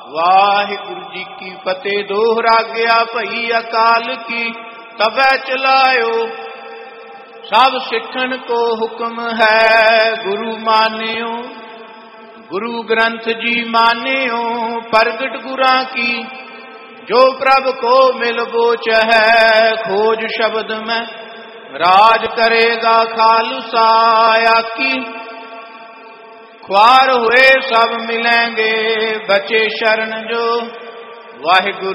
ਵਾਹਿਗੁਰੂ ਜੀ ਕੀ ਫਤਿਹ। ਦੋਹਰਾਗਿਆ ਭਈ ਅਕਾਲ ਕੀ, ਤਬੈ ਚਲਾਇਓ। ਸਭ ਸਿੱਖਣ ਕੋ ਹੁਕਮ ਹੈ, ਗੁਰੂ ਮਾਨਿਓ। ਗੁਰੂ ਗ੍ਰੰਥ ਜੀ ਮਾਨਿਓ, ਪ੍ਰਗਟ ਗੁਰਾਂ ਕੀ। ਜੋ ਪ੍ਰਭ ਕੋ ਮਿਲ ਬੋਚ ਹੈ, ਖੋਜ ਸ਼ਬਦ ਮੈਂ ਰਾਜ ਕਰੇਗਾ ਖਾਲਸਾ। ਆਕੀ ख्वार हुए सब मिलेंगे, बचे शरण जो। वाहिगुरु